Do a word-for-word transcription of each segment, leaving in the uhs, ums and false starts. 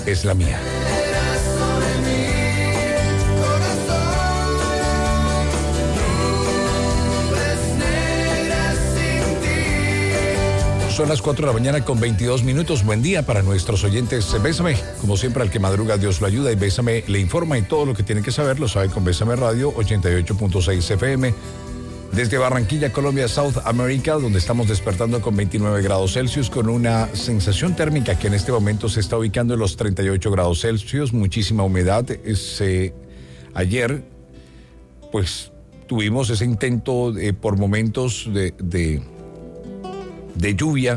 es la mía. Son las cuatro de la mañana con veintidós minutos. Buen día para nuestros oyentes. Bésame, como siempre, al que madruga Dios lo ayuda, y Bésame le informa, y todo lo que tiene que saber lo sabe con Bésame Radio ochenta y ocho punto seis F M. Desde Barranquilla, Colombia, South America, donde estamos despertando con veintinueve grados Celsius, con una sensación térmica que en este momento se está ubicando en los treinta y ocho grados Celsius, muchísima humedad. Es, eh, ayer, pues, tuvimos ese intento eh, por momentos de... de de lluvia,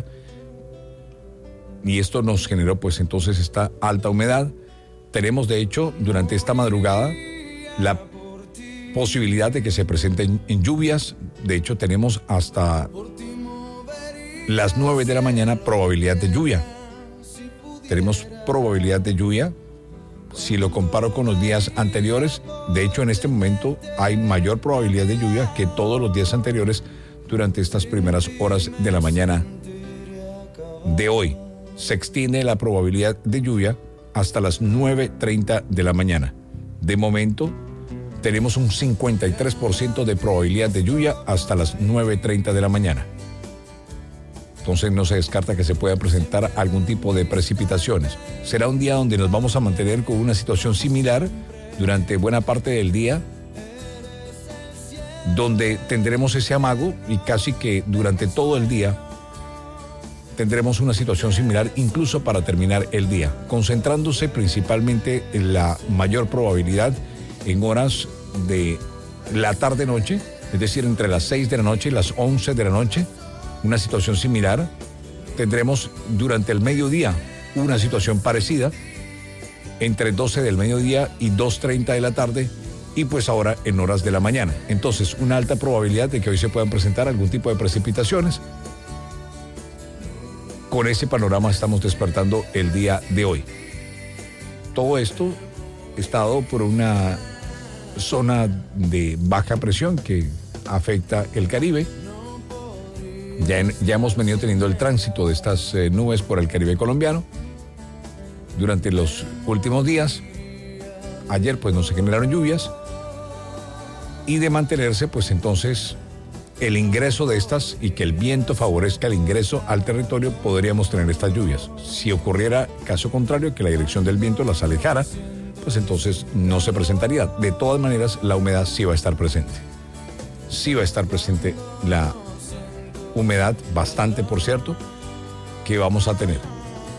y esto nos generó pues entonces esta alta humedad. Tenemos de hecho durante esta madrugada la posibilidad de que se presenten en lluvias. De hecho tenemos hasta las nueve de la mañana probabilidad de lluvia. Tenemos probabilidad de lluvia. Si lo comparo con los días anteriores, de hecho en este momento hay mayor probabilidad de lluvia que todos los días anteriores durante estas primeras horas de la mañana de hoy. Se extiende la probabilidad de lluvia hasta las nueve treinta de la mañana. De momento, tenemos un cincuenta y tres por ciento de probabilidad de lluvia hasta las nueve treinta de la mañana. Entonces no se descarta que se pueda presentar algún tipo de precipitaciones. Será un día donde nos vamos a mantener con una situación similar durante buena parte del día, donde tendremos ese amago, y casi que durante todo el día tendremos una situación similar, incluso para terminar el día, concentrándose principalmente en la mayor probabilidad en horas de la tarde-noche, es decir, entre las seis de la noche y las once de la noche, una situación similar. Tendremos durante el mediodía una situación parecida, entre doce del mediodía y dos treinta de la tarde, y pues ahora en horas de la mañana. Entonces, una alta probabilidad de que hoy se puedan presentar algún tipo de precipitaciones. Con ese panorama estamos despertando el día de hoy. Todo esto está dado por una zona de baja presión que afecta el Caribe. Ya, en, ya hemos venido teniendo el tránsito de estas eh, nubes por el Caribe colombiano durante los últimos días. Ayer pues no se generaron lluvias, y de mantenerse pues entonces el ingreso de estas y que el viento favorezca el ingreso al territorio, podríamos tener estas lluvias. Si ocurriera caso contrario, que la dirección del viento las alejara, pues entonces no se presentaría. De todas maneras, la humedad sí va a estar presente. Sí va a estar presente la humedad, bastante por cierto, que vamos a tener.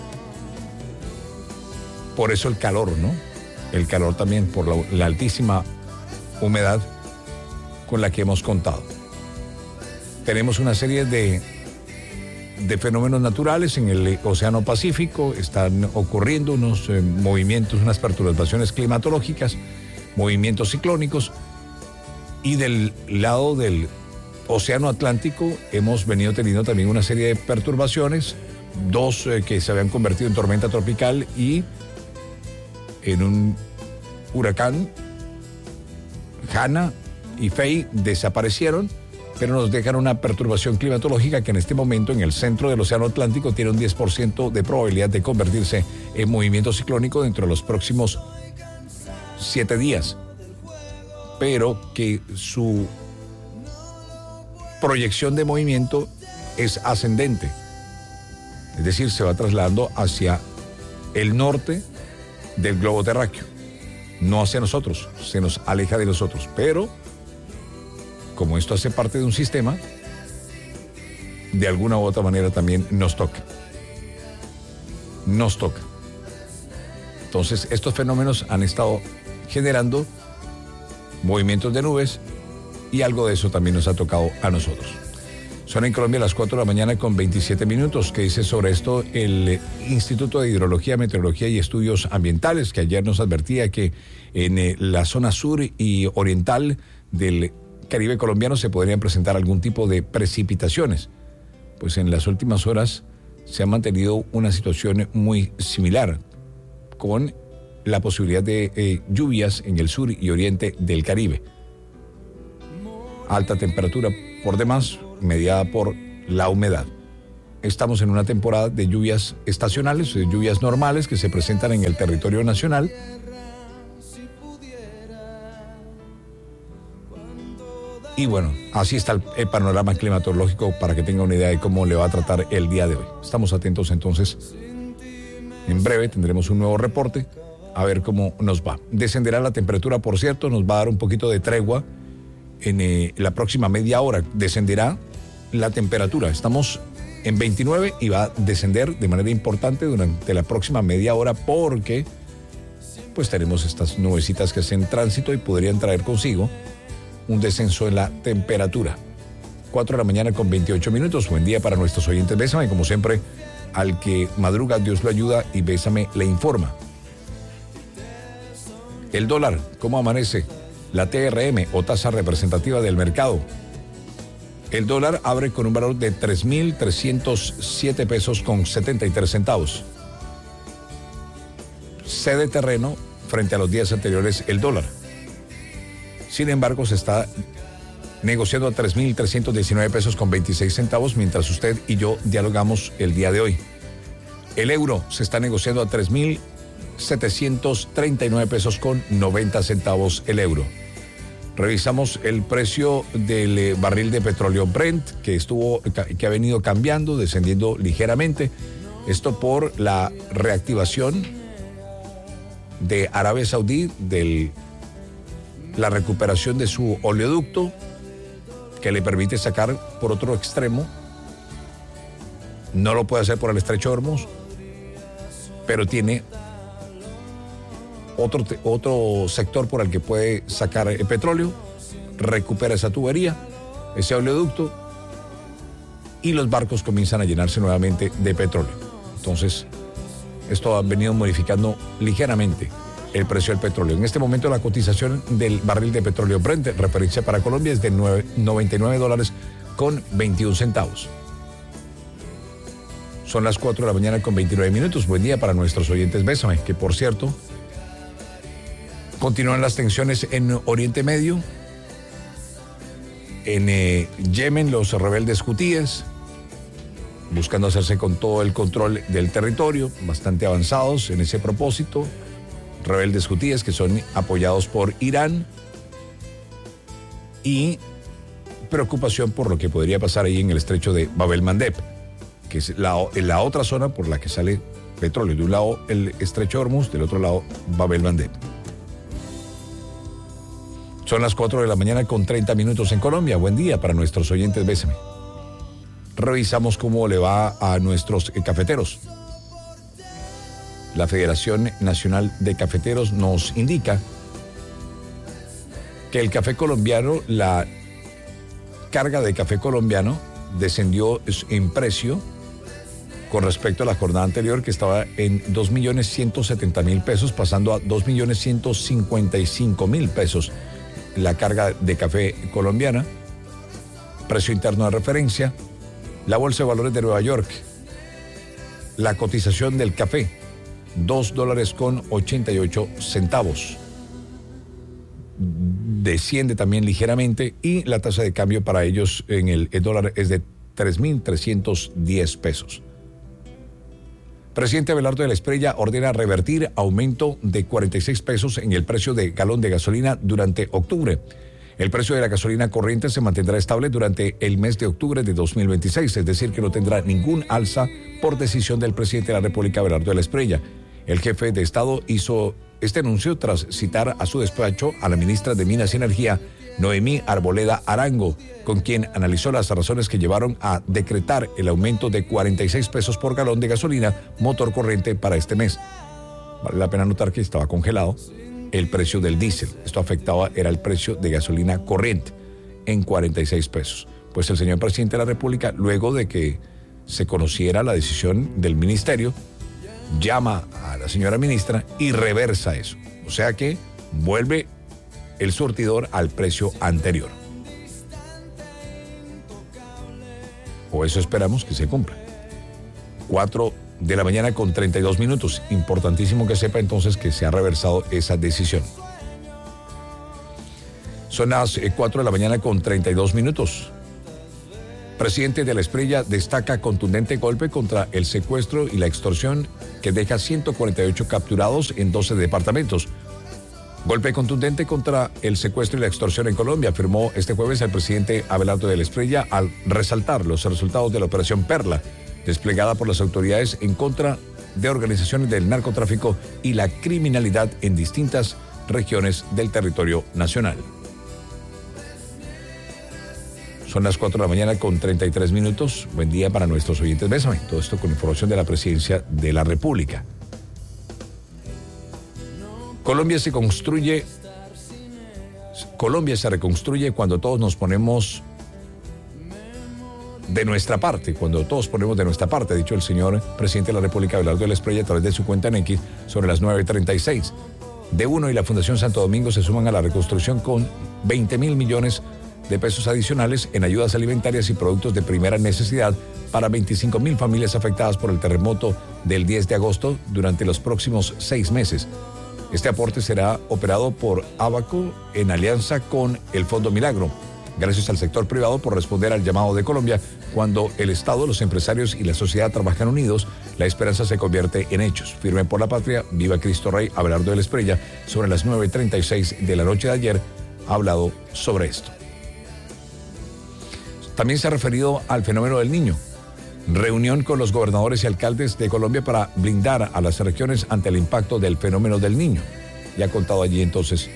Por eso el calor, ¿no? El calor también por la, la altísima humedad con la que hemos contado. Tenemos una serie de, de fenómenos naturales en el Océano Pacífico. Están ocurriendo unos eh, movimientos, unas perturbaciones climatológicas, movimientos ciclónicos, y del lado del Océano Atlántico hemos venido teniendo también una serie de perturbaciones, dos eh, que se habían convertido en tormenta tropical y en un huracán. Hanna y Faye desaparecieron, pero nos dejan una perturbación climatológica que en este momento en el centro del Océano Atlántico tiene un diez por ciento de probabilidad de convertirse en movimiento ciclónico dentro de los próximos siete días, pero que su proyección de movimiento es ascendente, es decir, se va trasladando hacia el norte del globo terráqueo, no hacia nosotros, se nos aleja de nosotros, pero como esto hace parte de un sistema, de alguna u otra manera también nos toca. Nos toca. Entonces, estos fenómenos han estado generando movimientos de nubes, y algo de eso también nos ha tocado a nosotros. Son en Colombia las cuatro de la mañana con veintisiete minutos. ¿Qué dice sobre esto el Instituto de Hidrología, Meteorología y Estudios Ambientales, que ayer nos advertía que en la zona sur y oriental del Caribe colombiano se podrían presentar algún tipo de precipitaciones? Pues en las últimas horas se ha mantenido una situación muy similar, con la posibilidad de eh, lluvias en el sur y oriente del Caribe. Alta temperatura por demás, mediada por la humedad. estamos en una temporada de lluvias estacionales, de lluvias normales que se presentan en el territorio nacional. Y bueno, así está el, el panorama climatológico para que tenga una idea de cómo le va a tratar el día de hoy. Estamos atentos entonces. En breve tendremos un nuevo reporte a ver cómo nos va. Descenderá la temperatura, por cierto, nos va a dar un poquito de tregua en eh, la próxima media hora. Descenderá la temperatura. Estamos en veintinueve y va a descender de manera importante durante la próxima media hora porque pues tenemos estas nubecitas que hacen tránsito y podrían traer consigo un descenso en la temperatura. cuatro de la mañana con veintiocho minutos. Buen día para nuestros oyentes. Bésame, como siempre, al que madruga, Dios lo ayuda y Bésame le informa. El dólar, ¿cómo amanece? La T R M o tasa representativa del mercado. El dólar abre con un valor de tres mil trescientos siete pesos con setenta y tres centavos. Cede terreno frente a los días anteriores el dólar. Sin embargo, se está negociando a tres mil trescientos diecinueve pesos con veintiséis centavos mientras usted y yo dialogamos el día de hoy. El euro se está negociando a tres mil setecientos treinta y nueve pesos con noventa centavos el euro. Revisamos el precio del barril de petróleo Brent, que estuvo, que ha venido cambiando, descendiendo ligeramente. Esto por la reactivación de Arabia Saudí del la recuperación de su oleoducto que le permite sacar por otro extremo. No lo puede hacer por el estrecho de Hormuz, pero tiene otro, otro sector por el que puede sacar el petróleo, recupera esa tubería, ese oleoducto, y los barcos comienzan a llenarse nuevamente de petróleo. Entonces, esto ha venido modificando ligeramente el precio del petróleo. En este momento la cotización del barril de petróleo Brent, referencia para Colombia, es de noventa y nueve dólares con veintiún centavos. Son las cuatro de la mañana con veintinueve minutos. Buen día para nuestros oyentes. Bésame, que por cierto, continúan las tensiones en Oriente Medio. En eh, Yemen, los rebeldes hutíes buscando hacerse con todo el control del territorio, bastante avanzados en ese propósito. Rebeldes hutíes que son apoyados por Irán y preocupación por lo que podría pasar ahí en el estrecho de Bab el-Mandeb, que es la, la otra zona por la que sale petróleo. De un lado el estrecho de Hormuz, del otro lado Bab el-Mandeb. Son las cuatro de la mañana con treinta minutos en Colombia. Buen día para nuestros oyentes. Bésame. Revisamos cómo le va a nuestros eh, cafeteros. La Federación Nacional de Cafeteros nos indica que el café colombiano, la carga de café colombiano descendió en precio con respecto a la jornada anterior, que estaba en dos millones ciento setenta mil pesos, pasando a dos millones ciento cincuenta y cinco mil pesos la carga de café colombiana. Precio interno de referencia. La Bolsa de Valores de Nueva York, la cotización del café, dos dólares con ochenta y ocho centavos. Desciende también ligeramente y la tasa de cambio para ellos en el, el dólar es de tres mil trescientos diez pesos. Presidente Abelardo de la Espriella ordena revertir aumento de cuarenta y seis pesos en el precio de galón de gasolina durante octubre. El precio de la gasolina corriente se mantendrá estable durante el mes de octubre de dos mil veintiséis, es decir, que no tendrá ningún alza por decisión del presidente de la República, Abelardo de la Espriella. El jefe de Estado hizo este anuncio tras citar a su despacho a la ministra de Minas y Energía, Noemí Arboleda Arango, con quien analizó las razones que llevaron a decretar el aumento de cuarenta y seis pesos por galón de gasolina motor corriente para este mes. Vale la pena notar que estaba congelado el precio del diésel. Esto afectaba, era el precio de gasolina corriente en cuarenta y seis pesos. Pues el señor presidente de la República, luego de que se conociera la decisión del ministerio, llama a la señora ministra y reversa eso. O sea que vuelve el surtidor al precio anterior. O eso esperamos que se cumpla. Cuatro de la mañana con treinta y dos minutos. Importantísimo que sepa entonces que se ha reversado esa decisión. Son las cuatro de la mañana con treinta y dos minutos. Presidente de la Espriella destaca contundente golpe contra el secuestro y la extorsión que deja ciento cuarenta y ocho capturados en doce departamentos. Golpe contundente contra el secuestro y la extorsión en Colombia, afirmó este jueves el presidente Abelardo de la Espriella al resaltar los resultados de la Operación Perla, desplegada por las autoridades en contra de organizaciones del narcotráfico y la criminalidad en distintas regiones del territorio nacional. Son las cuatro de la mañana con treinta y tres minutos. Buen día para nuestros oyentes. Bésame. Todo esto con información de la Presidencia de la República. Colombia se construye, Colombia se reconstruye cuando todos nos ponemos de nuestra parte, cuando todos ponemos de nuestra parte, ha dicho el señor presidente de la República, Abelardo de la Espriella, a través de su cuenta en X, sobre las nueve treinta y seis. De Uno y la Fundación Santo Domingo se suman a la reconstrucción con veinte mil millones de pesos adicionales en ayudas alimentarias y productos de primera necesidad para veinticinco mil familias afectadas por el terremoto del diez de agosto durante los próximos seis meses. Este aporte será operado por Abaco en alianza con el Fondo Milagro, gracias al sector privado por responder al llamado de Colombia. Cuando el Estado, los empresarios y la sociedad trabajan unidos, la esperanza se convierte en hechos. Firme por la patria, viva Cristo Rey. Abelardo de la Espriella, sobre las nueve treinta y seis de la noche de ayer, ha hablado sobre esto. También se ha referido al fenómeno del Niño. Reunión con los gobernadores y alcaldes de Colombia para blindar a las regiones ante el impacto del fenómeno del Niño. Ya ha contado allí entonces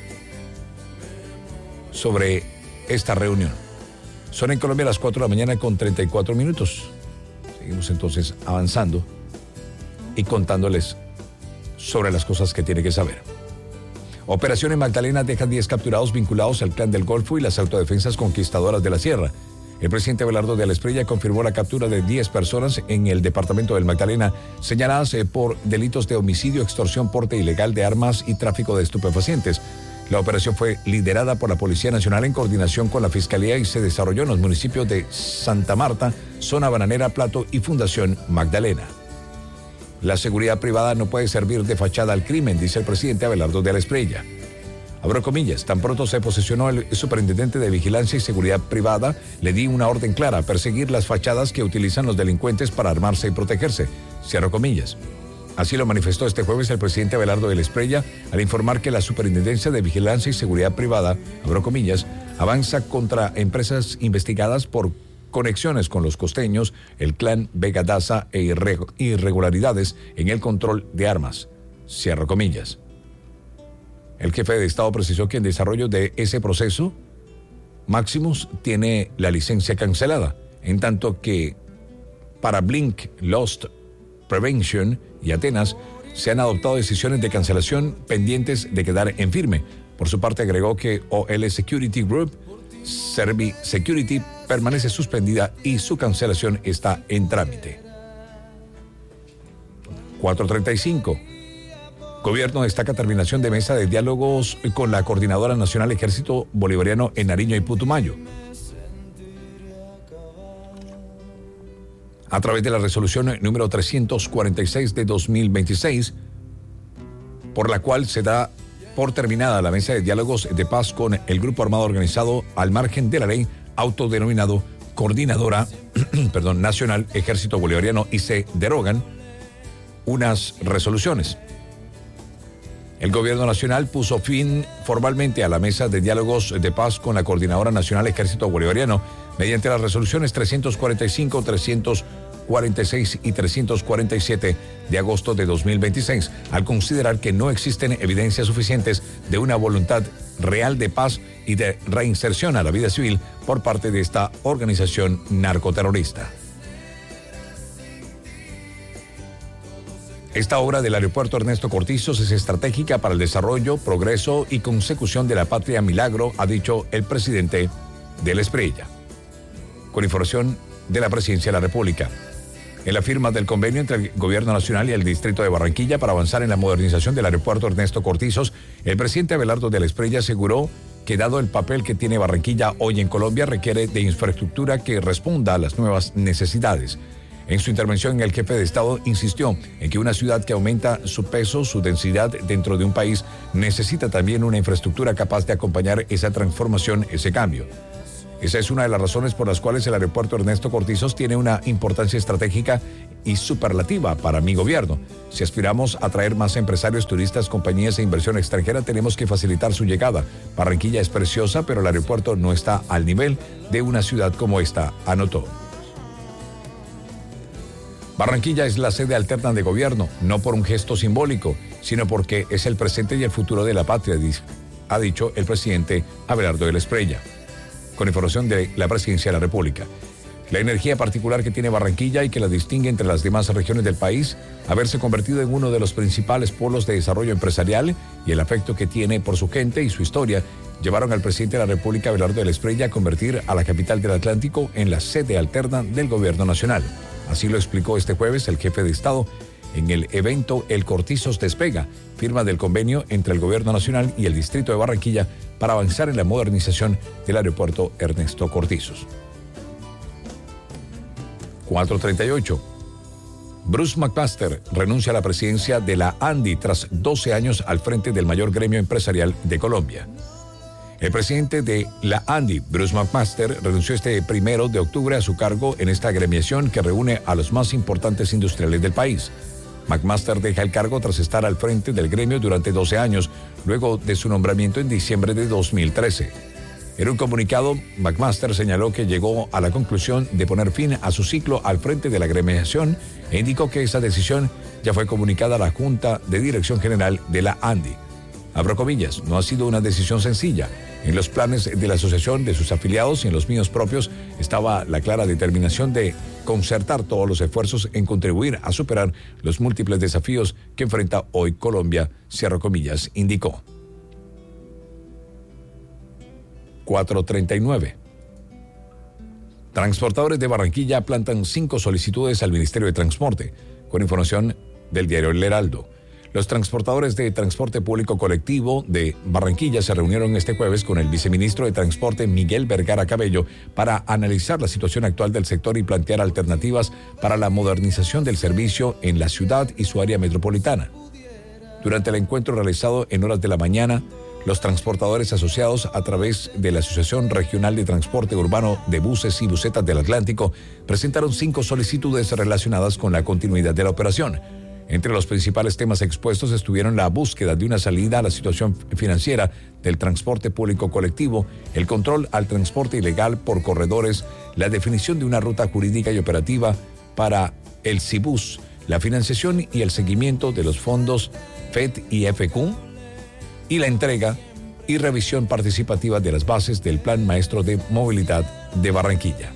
sobre esta reunión. Son en Colombia las cuatro de la mañana con treinta y cuatro minutos. Seguimos entonces avanzando y contándoles sobre las cosas que tiene que saber. Operación en Magdalena deja diez capturados vinculados al Clan del Golfo y las autodefensas conquistadoras de la Sierra. El presidente Abelardo de la Espriella confirmó la captura de diez personas en el departamento del Magdalena, señaladas por delitos de homicidio, extorsión, porte ilegal de armas y tráfico de estupefacientes. La operación fue liderada por la Policía Nacional en coordinación con la Fiscalía y se desarrolló en los municipios de Santa Marta, Zona Bananera, Plato y Fundación Magdalena. La seguridad privada no puede servir de fachada al crimen, dice el presidente Abelardo de la Espriella. Abro comillas, tan pronto se posesionó el superintendente de Vigilancia y Seguridad Privada, le di una orden clara, perseguir las fachadas que utilizan los delincuentes para armarse y protegerse. Cierro comillas. Así lo manifestó este jueves el presidente Abelardo de la Espriella al informar que la Superintendencia de Vigilancia y Seguridad Privada, abro comillas, avanza contra empresas investigadas por conexiones con los costeños, el clan Vega Daza e irregularidades en el control de armas. Cierro comillas. El jefe de Estado precisó que en desarrollo de ese proceso, Maximus tiene la licencia cancelada, en tanto que para Blink, Lost Prevention y Atenas se han adoptado decisiones de cancelación pendientes de quedar en firme. Por su parte agregó que O L Security Group, Servi Security, permanece suspendida y su cancelación está en trámite. cuatro treinta y cinco. Gobierno destaca terminación de mesa de diálogos con la Coordinadora Nacional Ejército Bolivariano en Nariño y Putumayo. A través de la resolución número trescientos cuarenta y seis de dos mil veintiséis, por la cual se da por terminada la mesa de diálogos de paz con el grupo armado organizado al margen de la ley, autodenominado Coordinadora perdón, Nacional Ejército Bolivariano, y se derogan unas resoluciones. El gobierno nacional puso fin formalmente a la mesa de diálogos de paz con la Coordinadora Nacional Ejército Bolivariano mediante las resoluciones trescientos cuarenta y cinco, trescientos cuarenta y seis y trescientos cuarenta y siete de agosto de dos mil veintiséis, al considerar que no existen evidencias suficientes de una voluntad real de paz y de reinserción a la vida civil por parte de esta organización narcoterrorista. Esta obra del aeropuerto Ernesto Cortizos es estratégica para el desarrollo, progreso y consecución de la patria milagro, ha dicho el presidente de la Espriella. Con información de la Presidencia de la República. En la firma del convenio entre el Gobierno Nacional y el Distrito de Barranquilla para avanzar en la modernización del aeropuerto Ernesto Cortizos, el presidente Abelardo de la Espriella aseguró que dado el papel que tiene Barranquilla hoy en Colombia, requiere de infraestructura que responda a las nuevas necesidades. En su intervención, el jefe de Estado insistió en que una ciudad que aumenta su peso, su densidad dentro de un país, necesita también una infraestructura capaz de acompañar esa transformación, ese cambio. Esa es una de las razones por las cuales el aeropuerto Ernesto Cortizos tiene una importancia estratégica y superlativa para mi gobierno. Si aspiramos a atraer más empresarios, turistas, compañías e inversión extranjera, tenemos que facilitar su llegada. Barranquilla es preciosa, pero el aeropuerto no está al nivel de una ciudad como esta, anotó. Barranquilla es la sede alterna de gobierno, no por un gesto simbólico, sino porque es el presente y el futuro de la patria, ha dicho el presidente Abelardo de la Espriella, con información de la Presidencia de la República. La energía particular que tiene Barranquilla y que la distingue entre las demás regiones del país, haberse convertido en uno de los principales polos de desarrollo empresarial y el afecto que tiene por su gente y su historia, llevaron al presidente de la República, Abelardo de la Espriella, a convertir a la capital del Atlántico en la sede alterna del gobierno nacional. Así lo explicó este jueves el jefe de Estado en el evento El Cortizos Despega, firma del convenio entre el gobierno nacional y el distrito de Barranquilla para avanzar en la modernización del aeropuerto Ernesto Cortizos. cuatro treinta y ocho. Bruce McMaster renuncia a la presidencia de la ANDI tras doce años al frente del mayor gremio empresarial de Colombia. El presidente de la ANDI, Bruce McMaster, renunció este primero de octubre a su cargo en esta agremiación que reúne a los más importantes industriales del país. McMaster deja el cargo tras estar al frente del gremio durante doce años, luego de su nombramiento en diciembre de dos mil trece. En un comunicado, McMaster señaló que llegó a la conclusión de poner fin a su ciclo al frente de la agremiación e indicó que esa decisión ya fue comunicada a la Junta de Dirección General de la ANDI. Abro comillas, no ha sido una decisión sencilla. En los planes de la asociación, de sus afiliados y en los míos propios estaba la clara determinación de concertar todos los esfuerzos en contribuir a superar los múltiples desafíos que enfrenta hoy Colombia, cierro comillas, indicó. cuatro treinta y nueve. Transportadores de Barranquilla plantan cinco solicitudes al Ministerio de Transporte, con información del diario El Heraldo. Los transportadores de transporte público colectivo de Barranquilla se reunieron este jueves con el viceministro de Transporte Miguel Vergara Cabello para analizar la situación actual del sector y plantear alternativas para la modernización del servicio en la ciudad y su área metropolitana. Durante el encuentro realizado en horas de la mañana, los transportadores asociados a través de la Asociación Regional de Transporte Urbano de Buses y Busetas del Atlántico presentaron cinco solicitudes relacionadas con la continuidad de la operación. Entre los principales temas expuestos estuvieron la búsqueda de una salida a la situación financiera del transporte público colectivo, el control al transporte ilegal por corredores, la definición de una ruta jurídica y operativa para el Cibus, la financiación y el seguimiento de los fondos F E D y F Q y la entrega y revisión participativa de las bases del Plan Maestro de Movilidad de Barranquilla.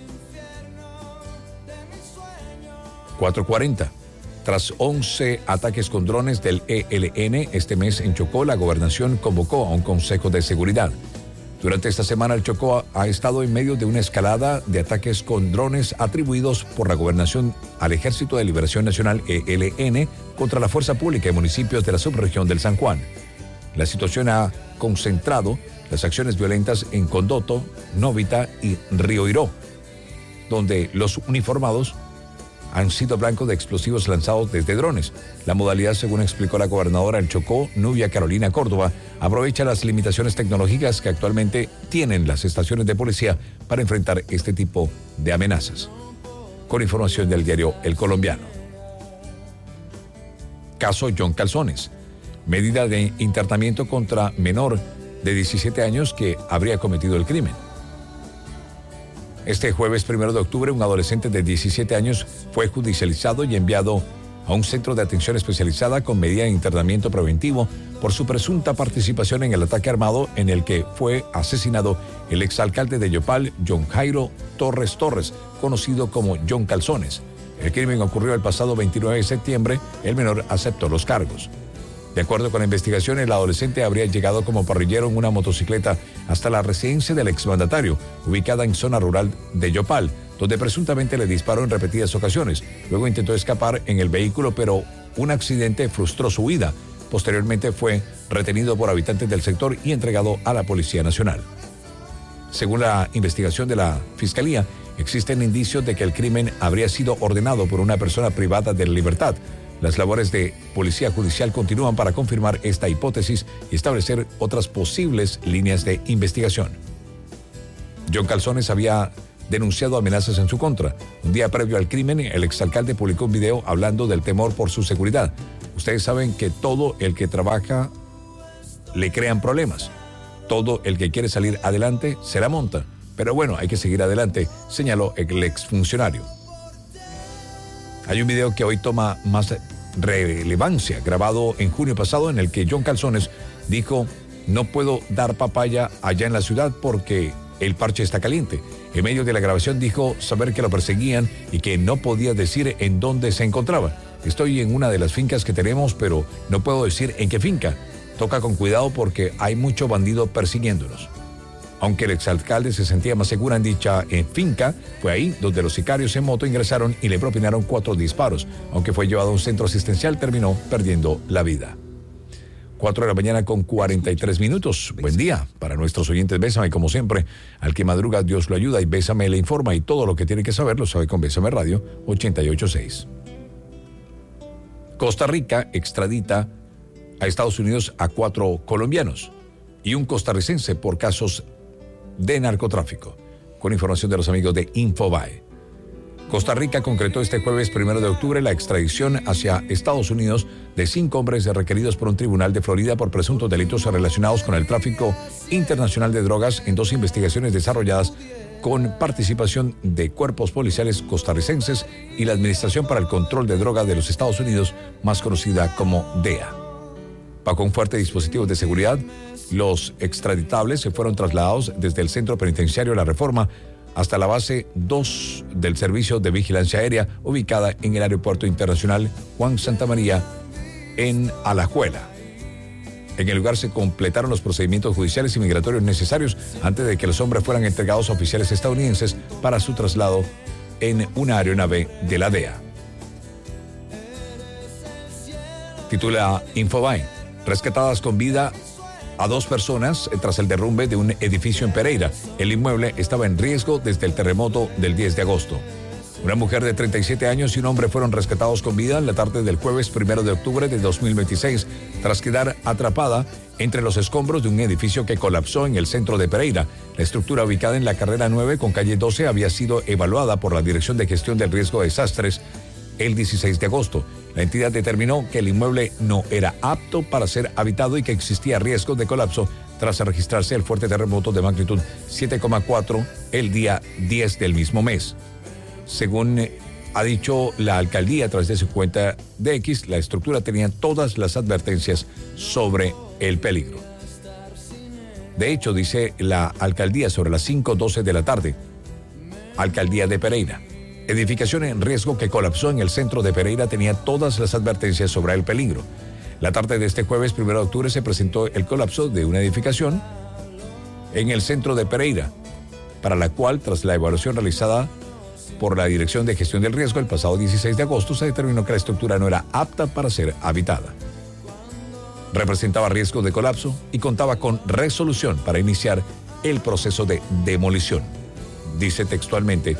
cuatro cuarenta. Tras once ataques con drones del E L N este mes en Chocó, la gobernación convocó a un consejo de seguridad. Durante esta semana, el Chocó ha estado en medio de una escalada de ataques con drones atribuidos por la gobernación al Ejército de Liberación Nacional E L N contra la fuerza pública y municipios de la subregión del San Juan. La situación ha concentrado las acciones violentas en Condoto, Novita y Río Iró, donde los uniformados han sido blanco de explosivos lanzados desde drones. La modalidad, según explicó la gobernadora del Chocó, Nubia Carolina Córdoba, aprovecha las limitaciones tecnológicas que actualmente tienen las estaciones de policía para enfrentar este tipo de amenazas. Con información del diario El Colombiano. Caso John Calzones. Medida de internamiento contra menor de diecisiete años que habría cometido el crimen. Este jueves primero de octubre, un adolescente de diecisiete años fue judicializado y enviado a un centro de atención especializada con medida de internamiento preventivo por su presunta participación en el ataque armado en el que fue asesinado el exalcalde de Yopal, John Jairo Torres Torres, conocido como John Calzones. El crimen ocurrió el pasado veintinueve de septiembre. El menor aceptó los cargos. De acuerdo con la investigación, el adolescente habría llegado como parrillero en una motocicleta hasta la residencia del exmandatario, ubicada en zona rural de Yopal, donde presuntamente le disparó en repetidas ocasiones. Luego intentó escapar en el vehículo, pero un accidente frustró su huida. Posteriormente fue retenido por habitantes del sector y entregado a la Policía Nacional. Según la investigación de la Fiscalía, existen indicios de que el crimen habría sido ordenado por una persona privada de la libertad. Las labores de Policía Judicial continúan para confirmar esta hipótesis y establecer otras posibles líneas de investigación. John Calzones había denunciado amenazas en su contra. Un día previo al crimen, el exalcalde publicó un video hablando del temor por su seguridad. Ustedes saben que todo el que trabaja le crean problemas. Todo el que quiere salir adelante se la monta. Pero bueno, hay que seguir adelante, señaló el exfuncionario. Hay un video que hoy toma más relevancia, grabado en junio pasado, en el que John Calzones dijo: no puedo dar papaya allá en la ciudad porque el parche está caliente. En medio de la grabación dijo saber que lo perseguían y que no podía decir en dónde se encontraba. Estoy en una de las fincas que tenemos, pero no puedo decir en qué finca. Toca con cuidado porque hay mucho bandido persiguiéndonos. Aunque el exalcalde se sentía más segura en dicha eh, finca, fue ahí donde los sicarios en moto ingresaron y le propinaron cuatro disparos. Aunque fue llevado a un centro asistencial, terminó perdiendo la vida. Cuatro de la mañana con cuarenta y tres minutos. Buen día para nuestros oyentes. Bésame, como siempre, al que madruga Dios lo ayuda, y Bésame le informa, y todo lo que tiene que saber lo sabe con Bésame Radio ochenta y ocho punto seis. Costa Rica extradita a Estados Unidos a cuatro colombianos y un costarricense por casos de narcotráfico, con información de los amigos de Infobae. Costa Rica concretó este jueves primero de octubre la extradición hacia Estados Unidos de cinco hombres requeridos por un tribunal de Florida por presuntos delitos relacionados con el tráfico internacional de drogas en dos investigaciones desarrolladas con participación de cuerpos policiales costarricenses y la Administración para el Control de Drogas de los Estados Unidos, más conocida como D E A. Bajo un fuerte dispositivo de seguridad, los extraditables se fueron trasladados desde el Centro Penitenciario La Reforma hasta la base dos del Servicio de Vigilancia Aérea, ubicada en el Aeropuerto Internacional Juan Santamaría, en Alajuela. En el lugar se completaron los procedimientos judiciales y migratorios necesarios antes de que los hombres fueran entregados a oficiales estadounidenses para su traslado en una aeronave de la D E A. Titula Infobae: rescatadas con vida a dos personas tras el derrumbe de un edificio en Pereira. El inmueble estaba en riesgo desde el terremoto del diez de agosto. Una mujer de treinta y siete años y un hombre fueron rescatados con vida en la tarde del jueves primero de octubre de dos mil veintiséis, tras quedar atrapada entre los escombros de un edificio que colapsó en el centro de Pereira. La estructura, ubicada en la carrera nueve con calle doce, había sido evaluada por la Dirección de Gestión del Riesgo de Desastres el dieciséis de agosto. La entidad determinó que el inmueble no era apto para ser habitado y que existía riesgo de colapso tras registrarse el fuerte terremoto de magnitud siete coma cuatro el día diez del mismo mes. Según ha dicho la alcaldía a través de su cuenta de X, la estructura tenía todas las advertencias sobre el peligro. De hecho, dice la alcaldía sobre las cinco doce de la tarde, alcaldía de Pereira: edificación en riesgo que colapsó en el centro de Pereira tenía todas las advertencias sobre el peligro. La tarde de este jueves primero de octubre se presentó el colapso de una edificación en el centro de Pereira, para la cual, tras la evaluación realizada por la Dirección de Gestión del Riesgo el pasado dieciséis de agosto, se determinó que la estructura no era apta para ser habitada. Representaba riesgo de colapso y contaba con resolución para iniciar el proceso de demolición, dice textualmente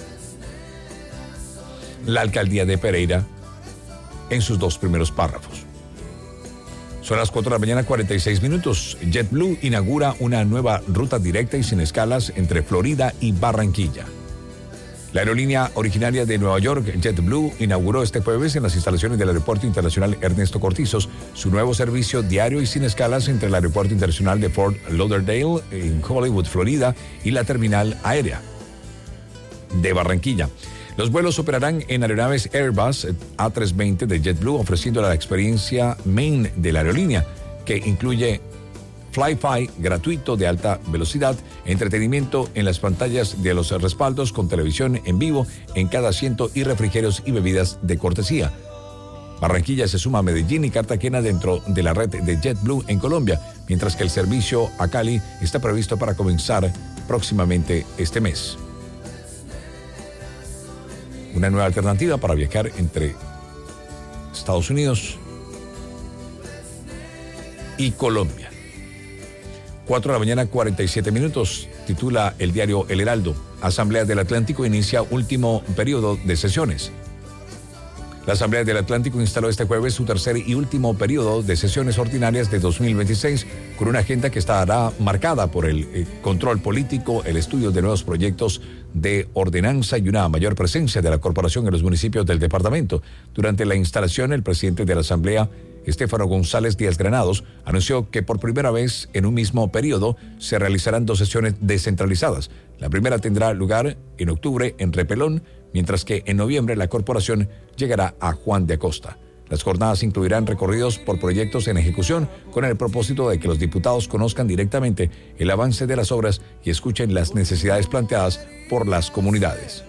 la alcaldía de Pereira en sus dos primeros párrafos. Son las cuatro de la mañana, cuarenta y seis minutos. JetBlue inaugura una nueva ruta directa y sin escalas entre Florida y Barranquilla. La aerolínea originaria de Nueva York, JetBlue, inauguró este jueves en las instalaciones del Aeropuerto Internacional Ernesto Cortizos su nuevo servicio diario y sin escalas entre el Aeropuerto Internacional de Fort Lauderdale en Hollywood, Florida, y la terminal aérea de Barranquilla. Los vuelos operarán en aeronaves Airbus A trescientos veinte de JetBlue, ofreciendo la experiencia main de la aerolínea, que incluye Fly-Fi gratuito de alta velocidad, entretenimiento en las pantallas de los respaldos con televisión en vivo en cada asiento y refrigerios y bebidas de cortesía. Barranquilla se suma a Medellín y Cartagena dentro de la red de JetBlue en Colombia, mientras que el servicio a Cali está previsto para comenzar próximamente este mes. Una nueva alternativa para viajar entre Estados Unidos y Colombia. cuatro de la mañana, cuarenta y siete minutos, titula el diario El Heraldo: Asamblea del Atlántico inicia último periodo de sesiones. La Asamblea del Atlántico instaló este jueves su tercer y último periodo de sesiones ordinarias de dos mil veintiséis, con una agenda que estará marcada por el eh, control político, el estudio de nuevos proyectos de ordenanza y una mayor presencia de la corporación en los municipios del departamento. Durante la instalación, el presidente de la Asamblea, Estefano González Díaz Granados, anunció que por primera vez en un mismo periodo se realizarán dos sesiones descentralizadas. La primera tendrá lugar en octubre en Repelón, mientras que en noviembre la corporación llegará a Juan de Acosta. Las jornadas incluirán recorridos por proyectos en ejecución con el propósito de que los diputados conozcan directamente el avance de las obras y escuchen las necesidades planteadas por las comunidades.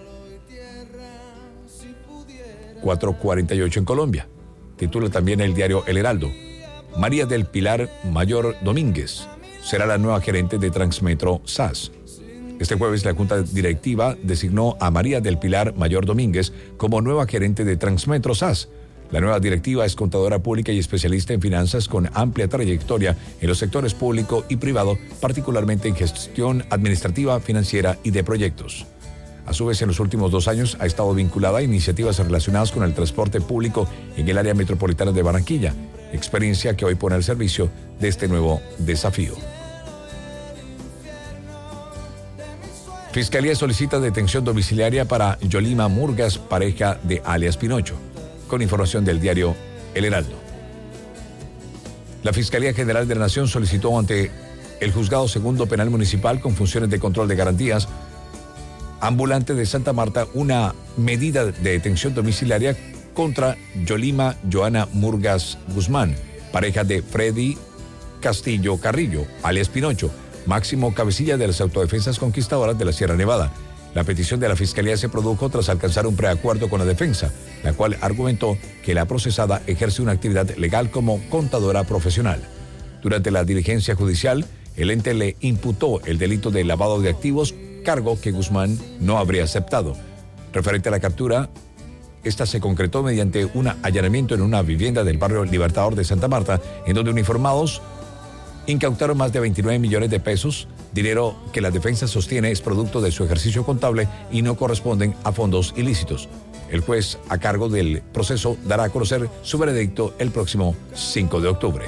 cuatro cuarenta y ocho en Colombia. Titula también el diario El Heraldo. María del Pilar Mayor Domínguez será la nueva gerente de Transmetro S A S. Este jueves la Junta Directiva designó a María del Pilar Mayor Domínguez como nueva gerente de Transmetro S A S. La nueva directiva es contadora pública y especialista en finanzas con amplia trayectoria en los sectores público y privado, particularmente en gestión administrativa, financiera y de proyectos. A su vez, en los últimos dos años ha estado vinculada a iniciativas relacionadas con el transporte público en el área metropolitana de Barranquilla, experiencia que hoy pone al servicio de este nuevo desafío. Fiscalía solicita detención domiciliaria para Yolima Murgas, pareja de alias Pinocho. Con información del diario El Heraldo. La Fiscalía General de la Nación solicitó ante el Juzgado Segundo Penal Municipal con funciones de control de garantías ambulante de Santa Marta una medida de detención domiciliaria contra Yolima Joana Murgas Guzmán, pareja de Freddy Castillo Carrillo, alias Pinocho, máximo cabecilla de las autodefensas conquistadoras de la Sierra Nevada. La petición de la Fiscalía se produjo tras alcanzar un preacuerdo con la defensa, la cual argumentó que la procesada ejerce una actividad legal como contadora profesional. Durante la diligencia judicial, el ente le imputó el delito de lavado de activos, cargo que Guzmán no habría aceptado. Referente a la captura, esta se concretó mediante un allanamiento en una vivienda del barrio Libertador de Santa Marta, en donde uniformados incautaron más de veintinueve millones de pesos, dinero que la defensa sostiene es producto de su ejercicio contable y no corresponden a fondos ilícitos. El juez a cargo del proceso dará a conocer su veredicto el próximo cinco de octubre.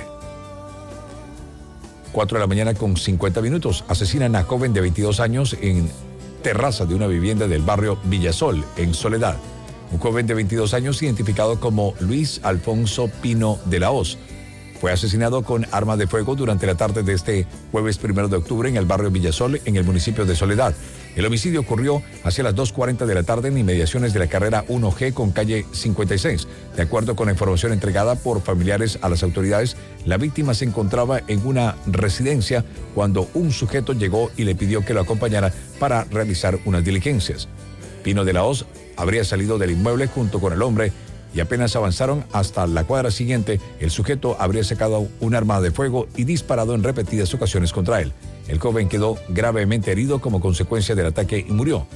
cuatro de la mañana con cincuenta minutos. Asesinan a joven de veintidós años en terraza de una vivienda del barrio Villasol, en Soledad. Un joven de veintidós años identificado como Luis Alfonso Pino de la Hoz fue asesinado con arma de fuego durante la tarde de este jueves primero de octubre en el barrio Villasol, en el municipio de Soledad. El homicidio ocurrió hacia las dos cuarenta de la tarde en inmediaciones de la carrera uno G con calle cincuenta y seis. De acuerdo con la información entregada por familiares a las autoridades, la víctima se encontraba en una residencia cuando un sujeto llegó y le pidió que lo acompañara para realizar unas diligencias. Pino de la Hoz habría salido del inmueble junto con el hombre y apenas avanzaron hasta la cuadra siguiente, el sujeto habría sacado un arma de fuego y disparado en repetidas ocasiones contra él. El joven quedó gravemente herido como consecuencia del ataque y murió.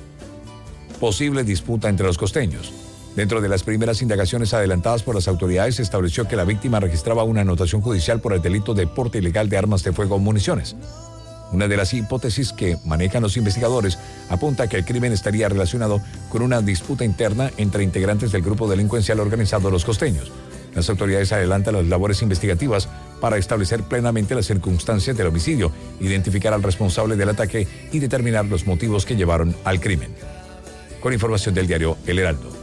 Posible disputa entre los costeños. Dentro de las primeras indagaciones adelantadas por las autoridades, se estableció que la víctima registraba una anotación judicial por el delito de porte ilegal de armas de fuego o municiones. Una de las hipótesis que manejan los investigadores apunta a que el crimen estaría relacionado con una disputa interna entre integrantes del grupo delincuencial organizado Los Costeños. Las autoridades adelantan las labores investigativas para establecer plenamente las circunstancias del homicidio, identificar al responsable del ataque y determinar los motivos que llevaron al crimen. Con información del diario El Heraldo.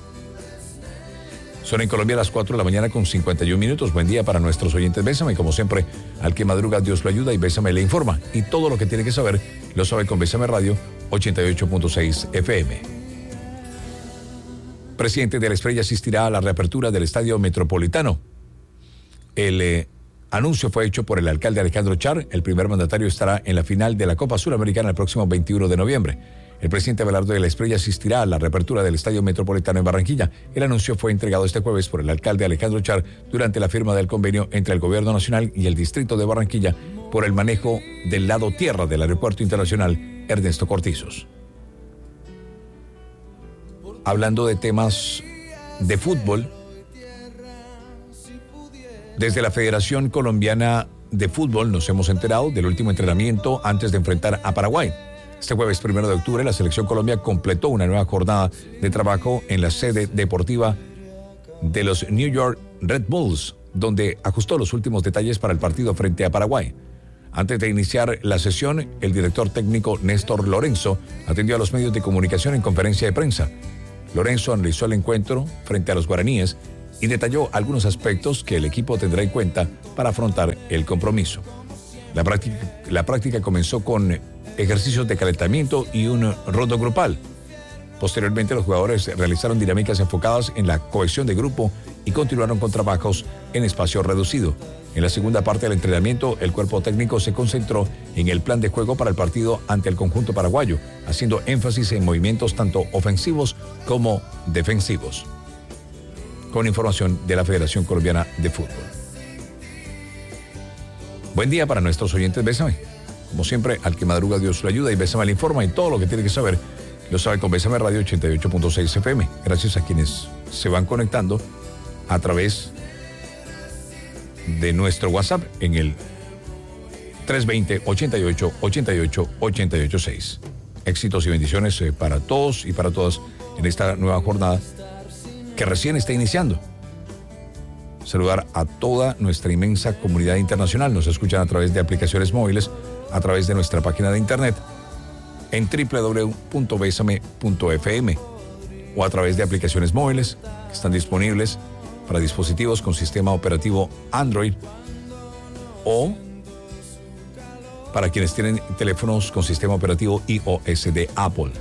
Son en Colombia las cuatro de la mañana con cincuenta y un minutos. Buen día para nuestros oyentes. Bésame, como siempre, al que madruga Dios lo ayuda y Bésame le informa. Y todo lo que tiene que saber lo sabe con Bésame Radio ochenta y ocho punto seis F M. Presidente de la Estrella asistirá a la reapertura del Estadio Metropolitano. El eh, anuncio fue hecho por el alcalde Alejandro Char. El primer mandatario estará en la final de la Copa Suramericana el próximo veintiuno de noviembre. El presidente Abelardo de la Espriella asistirá a la reapertura del Estadio Metropolitano en Barranquilla. El anuncio fue entregado este jueves por el alcalde Alejandro Char durante la firma del convenio entre el Gobierno Nacional y el Distrito de Barranquilla por el manejo del lado tierra del Aeropuerto Internacional Ernesto Cortizos. Hablando de temas de fútbol, desde la Federación Colombiana de Fútbol nos hemos enterado del último entrenamiento antes de enfrentar a Paraguay. Este jueves primero de octubre, la Selección Colombia completó una nueva jornada de trabajo en la sede deportiva de los New York Red Bulls, donde ajustó los últimos detalles para el partido frente a Paraguay. Antes de iniciar la sesión, el director técnico Néstor Lorenzo atendió a los medios de comunicación en conferencia de prensa. Lorenzo analizó el encuentro frente a los guaraníes y detalló algunos aspectos que el equipo tendrá en cuenta para afrontar el compromiso. La práctica, la práctica comenzó con ejercicios de calentamiento y un rondo grupal. Posteriormente, los jugadores realizaron dinámicas enfocadas en la cohesión de grupo y continuaron con trabajos en espacio reducido. En la segunda parte del entrenamiento, el cuerpo técnico se concentró en el plan de juego para el partido ante el conjunto paraguayo, haciendo énfasis en movimientos tanto ofensivos como defensivos. Con información de la Federación Colombiana de Fútbol. Buen día para nuestros oyentes Bésame. Como siempre, al que madruga Dios lo ayuda y Bésame le informa y todo lo que tiene que saber lo sabe con Bésame Radio ochenta y ocho punto seis F M. Gracias a quienes se van conectando a través de nuestro WhatsApp en el tres dos cero, ochenta y ocho, ochenta y ocho, ochenta y ocho seis. Éxitos y bendiciones eh, para todos y para todas en esta nueva jornada que recién está iniciando. Saludar a toda nuestra inmensa comunidad internacional. Nos escuchan a través de aplicaciones móviles, a través de nuestra página de internet en doble u doble u doble u punto besame punto f m o a través de aplicaciones móviles que están disponibles para dispositivos con sistema operativo Android o para quienes tienen teléfonos con sistema operativo iOS de Apple.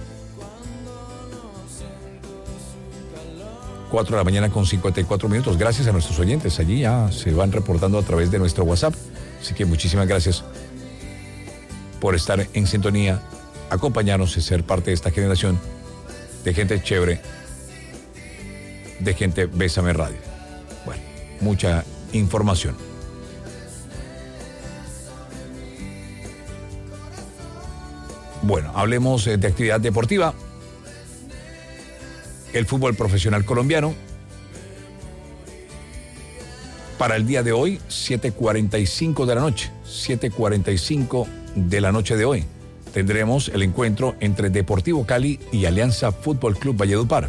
cuatro de la mañana con cincuenta y cuatro minutos. Gracias a nuestros oyentes. Allí ya se van reportando a través de nuestro WhatsApp. Así que muchísimas gracias por estar en sintonía, acompañarnos y ser parte de esta generación de gente chévere, de gente Bésame Radio. Bueno, mucha información. Bueno, hablemos de actividad deportiva. El fútbol profesional colombiano. Para el día de hoy, siete cuarenta y cinco de la noche. siete cuarenta y cinco de la noche de hoy. Tendremos el encuentro entre Deportivo Cali y Alianza Fútbol Club Valledupar.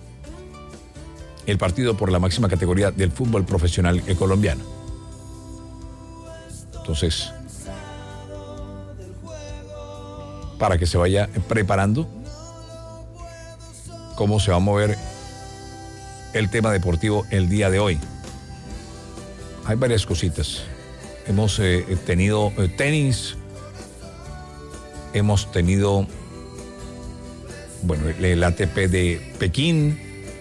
El partido por la máxima categoría del fútbol profesional colombiano. Entonces, para que se vaya preparando cómo se va a mover el tema deportivo el día de hoy. Hay varias cositas. Hemos eh, tenido eh, tenis, hemos tenido, bueno, el, el A T P de Pekín.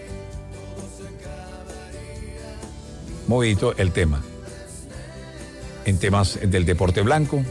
Movidito el tema. En temas del deporte blanco.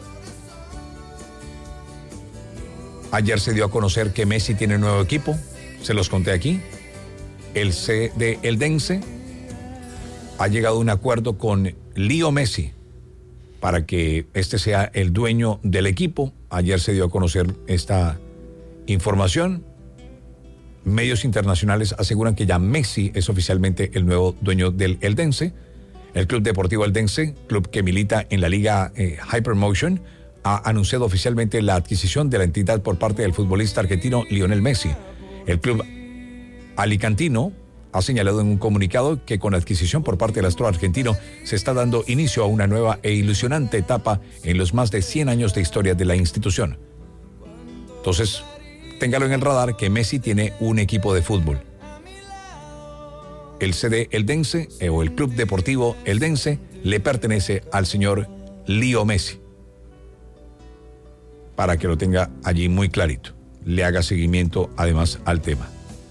Ayer se dio a conocer que Messi tiene nuevo equipo. Se los conté aquí. El C D Eldense ha llegado a un acuerdo con Leo Messi para que este sea el dueño del equipo. Ayer se dio a conocer esta información. Medios internacionales aseguran que ya Messi es oficialmente el nuevo dueño del Eldense. El Club Deportivo Eldense, club que milita en la Liga eh, Hypermotion, ha anunciado oficialmente la adquisición de la entidad por parte del futbolista argentino Lionel Messi. El club alicantino ha señalado en un comunicado que con la adquisición por parte del astro argentino se está dando inicio a una nueva e ilusionante etapa en los más de cien años de historia de la institución. Entonces, téngalo en el radar que Messi tiene un equipo de fútbol. El C D Eldense eh, o el Club Deportivo Eldense le pertenece al señor Leo Messi. Para que lo tenga allí muy clarito. Le haga seguimiento además al tema.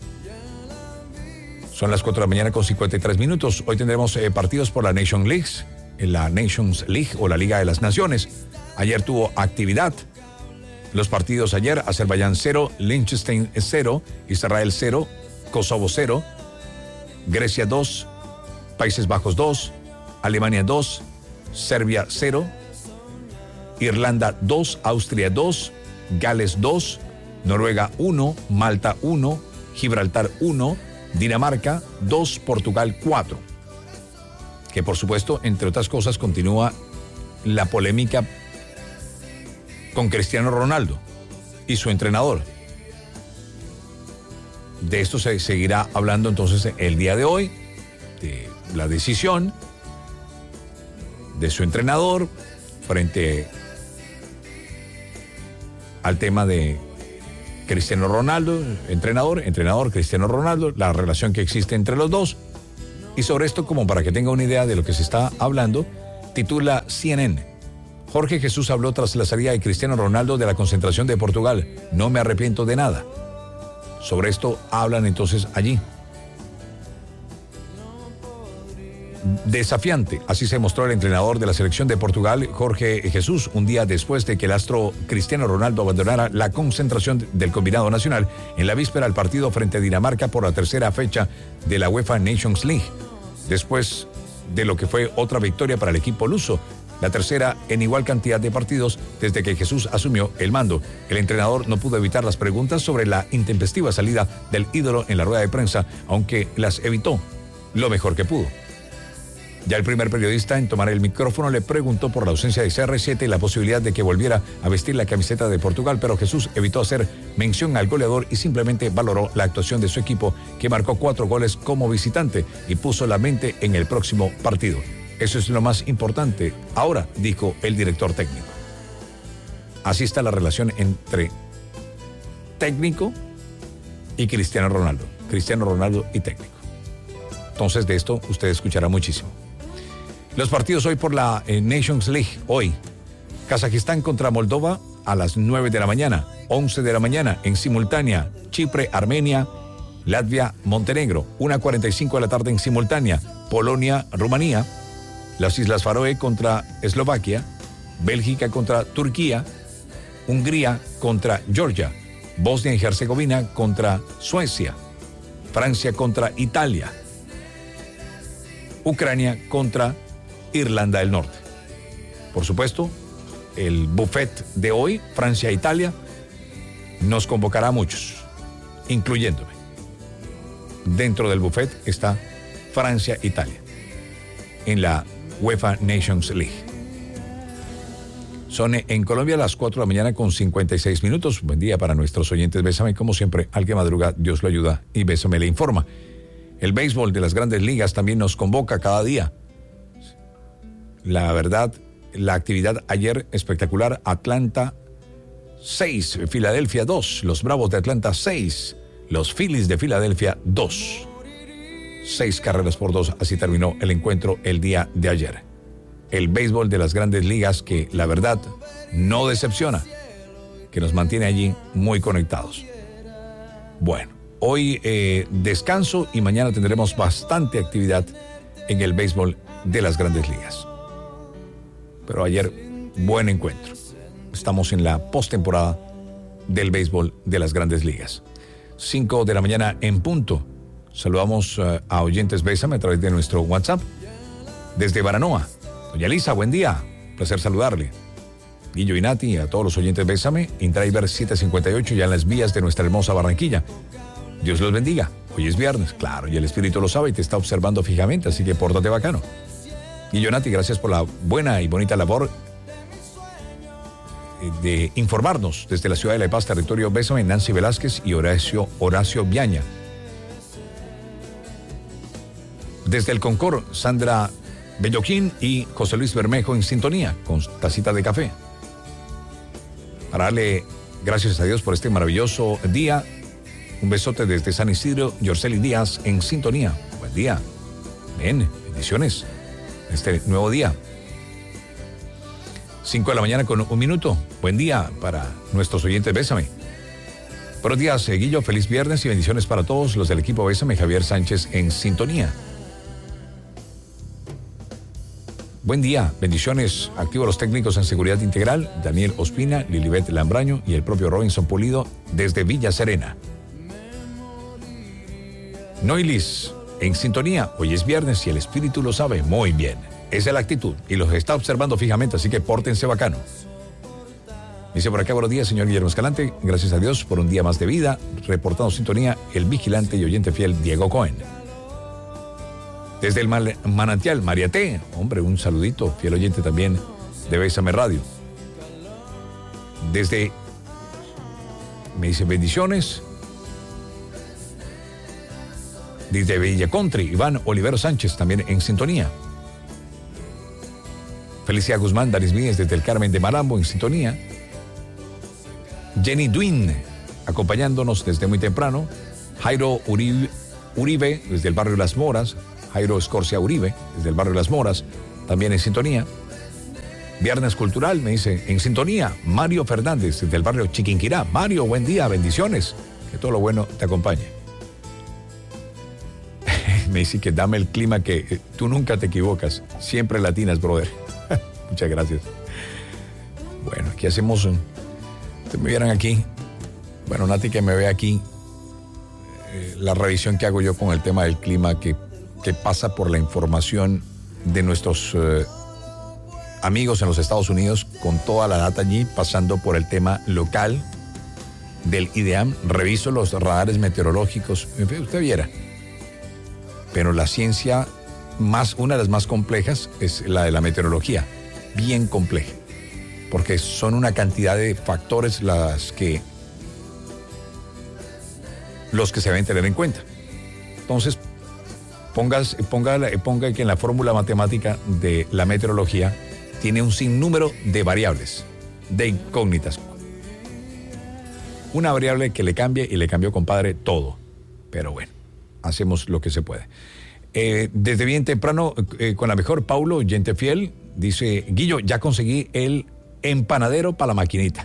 Son las cuatro de la mañana con cincuenta y tres minutos. Hoy tendremos eh, partidos por la Nations League, en la Nations League o la Liga de las Naciones. Ayer tuvo actividad. Los partidos ayer: Azerbaiyán cero, Liechtenstein cero, Israel cero, Kosovo cero, Grecia dos, Países Bajos dos, Alemania dos, Serbia cero, Irlanda dos, Austria dos, Gales dos, Noruega uno, Malta uno, Gibraltar uno, Dinamarca dos, Portugal cuatro. Que por supuesto, entre otras cosas, continúa la polémica con Cristiano Ronaldo y su entrenador. De esto se seguirá hablando entonces el día de hoy. de la decisión de su entrenador frente al tema de Cristiano Ronaldo, entrenador, entrenador Cristiano Ronaldo, la relación que existe entre los dos. Y sobre esto, como para que tenga una idea de lo que se está hablando, titula C N N. Jorge Jesús habló tras la salida de Cristiano Ronaldo de la concentración de Portugal. No me arrepiento de nada. Sobre esto hablan entonces allí. Desafiante, así se mostró el entrenador de la selección de Portugal, Jorge Jesús, un día después de que el astro Cristiano Ronaldo abandonara la concentración del combinado nacional en la víspera del partido frente a Dinamarca por la tercera fecha de la UEFA Nations League. Después de lo que fue otra victoria para el equipo luso, la tercera en igual cantidad de partidos desde que Jesús asumió el mando. El entrenador no pudo evitar las preguntas sobre la intempestiva salida del ídolo en la rueda de prensa, aunque las evitó lo mejor que pudo. Ya el primer periodista en tomar el micrófono le preguntó por la ausencia de C R siete y la posibilidad de que volviera a vestir la camiseta de Portugal, pero Jesús evitó hacer mención al goleador y simplemente valoró la actuación de su equipo, que marcó cuatro goles como visitante y puso la mente en el próximo partido. Eso es lo más importante ahora, dijo el director técnico. Así está la relación entre técnico y Cristiano Ronaldo. Cristiano Ronaldo y técnico. Entonces de esto usted escuchará muchísimo. Los partidos hoy por la eh, Nations League. Hoy, Kazajistán contra Moldova a las nueve de la mañana, once de la mañana en simultánea. Chipre, Armenia, Latvia, Montenegro, una cuarenta y cinco de la tarde en simultánea. Polonia, Rumanía, las Islas Faroe contra Eslovaquia, Bélgica contra Turquía, Hungría contra Georgia, Bosnia y Herzegovina contra Suecia, Francia contra Italia, Ucrania contra Irlanda del Norte. Por supuesto, el buffet de hoy, Francia-Italia, nos convocará a muchos, incluyéndome. Dentro del buffet está Francia-Italia en la UEFA Nations League. Son en Colombia las cuatro de la mañana con cincuenta y seis minutos. Buen día para nuestros oyentes. Bésame, como siempre, al que madruga, Dios lo ayuda y Bésame le informa. El béisbol de las grandes ligas también nos convoca cada día. La verdad, la actividad ayer espectacular. Atlanta seis, Filadelfia dos. Los Bravos de Atlanta seis. Los Phillies de Filadelfia dos. Seis carreras por dos. Así terminó el encuentro el día de ayer. El béisbol de las grandes ligas que, la verdad, no decepciona. Que nos mantiene allí muy conectados. Bueno. Hoy eh, descanso y mañana tendremos bastante actividad en el béisbol de las grandes ligas. Pero ayer, buen encuentro. Estamos en la postemporada del béisbol de las grandes ligas. cinco de la mañana en punto. Saludamos uh, a oyentes Bésame a través de nuestro WhatsApp. Desde Baranoa. Doña Elisa, buen día. Placer saludarle. Guillo y Nati, a todos los oyentes Bésame. InDriver siete cincuenta y ocho ya en las vías de nuestra hermosa Barranquilla. Dios los bendiga. Hoy es viernes, claro, y el Espíritu lo sabe y te está observando fijamente, así que pórtate bacano. Y Jonati, gracias por la buena y bonita labor de informarnos desde la ciudad de La Paz, territorio Bésame, Nancy Velázquez y Horacio, Horacio Viaña. Desde el Concord, Sandra Belloquín y José Luis Bermejo en sintonía con tacita de café. Para darle gracias a Dios por este maravilloso día. Un besote desde San Isidro, Yorceli Díaz en sintonía. Buen día. Bien, bendiciones. Este nuevo día. Cinco de la mañana con un minuto. Buen día para nuestros oyentes Bésame. Buenos días, Guillo. Feliz viernes y bendiciones para todos los del equipo Bésame. Javier Sánchez en sintonía. Buen día, bendiciones. Activo los técnicos en seguridad integral. Daniel Ospina, Lilibet Lambraño y el propio Robinson Pulido desde Villa Serena. Noilis, en sintonía, hoy es viernes y el Espíritu lo sabe muy bien. Esa es la actitud y los está observando fijamente, así que pórtense bacano. Dice por acá, buenos días, señor Guillermo Escalante. Gracias a Dios por un día más de vida. Reportando sintonía, el vigilante y oyente fiel Diego Cohen. Desde el mal manantial, María T. Hombre, un saludito, fiel oyente también de Bésame Radio. Desde, me dice bendiciones. Desde Villa Country, Iván Olivero Sánchez, también en sintonía. Felicia Guzmán, Daris Míez, desde el Carmen de Malambo, en sintonía. Jenny Duin, acompañándonos desde muy temprano. Jairo Uribe, Uribe, desde el barrio Las Moras. Jairo Escorcia Uribe, desde el barrio Las Moras, también en sintonía. Viernes Cultural, me dice, en sintonía. Mario Fernández, desde el barrio Chiquinquirá. Mario, buen día, bendiciones. Que todo lo bueno te acompañe. Me dice que dame el clima, que eh, tú nunca te equivocas. Siempre latinas, brother. Muchas gracias. Bueno, aquí hacemos... Un, te me vieran aquí. Bueno, Nati, que me ve aquí. Eh, la revisión que hago yo con el tema del clima, que, que pasa por la información de nuestros... Eh, amigos en los Estados Unidos, con toda la data allí, pasando por el tema local del I D E A M. Reviso los radares meteorológicos, usted viera. Pero la ciencia, más, una de las más complejas, es la de la meteorología. Bien compleja. Porque son una cantidad de factores las que, los que se deben tener en cuenta. Entonces, pongas, ponga, ponga que en la fórmula matemática de la meteorología tiene un sinnúmero de variables, de incógnitas. Una variable que le cambie, y le cambió, compadre, todo. Pero bueno, hacemos lo que se puede. Eh, desde bien temprano, eh, con la mejor, Paulo, oyente fiel, dice, Guillo, ya conseguí el empanadero para la maquinita.